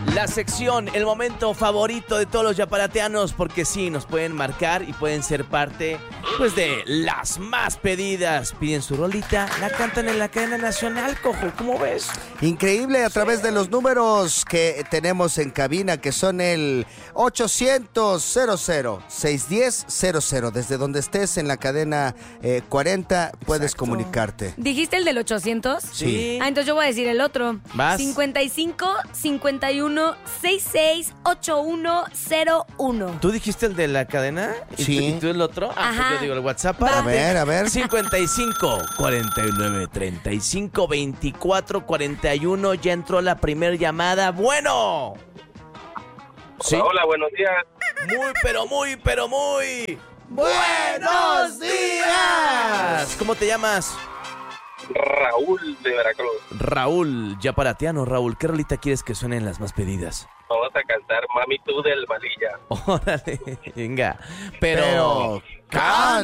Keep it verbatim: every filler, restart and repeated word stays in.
La sección, el momento favorito de todos los yaparateanos, porque sí, nos pueden marcar y pueden ser parte, pues, de las más pedidas. Piden su rolita, la cantan en la cadena nacional, cojo, ¿cómo ves? Increíble, a través de los números que tenemos en cabina, que son el ochocientos, cero cero, seiscientos diez, cero cero. Desde donde estés en la cadena eh, cuarenta, puedes Exacto. comunicarte. ¿Dijiste el del ochocientos? Sí. Ah, entonces yo voy a decir el otro. Vas. cincuenta y cinco, cincuenta y uno, sesenta y seis, ochenta y uno cero uno. ¿Tú dijiste el de la cadena? ¿Y Sí. tú, y tú el otro? Ah, Ajá. pues yo digo el WhatsApp. Va. A ver, a ver. cincuenta y cinco, cuarenta y nueve, treinta y cinco, veinticuatro, cuarenta y uno. Ya entró la primer llamada. Bueno. ¿Sí? Hola, hola, buenos días. Muy, pero muy, pero muy. ¡Buenos días! ¿Cómo te llamas? Raúl de Veracruz. Raúl, yaparateano. Raúl, ¿qué rolita quieres que suenen las más pedidas? Vamos a cantar Mami Tú del Malilla. Órale, venga. Pero, Pero, can-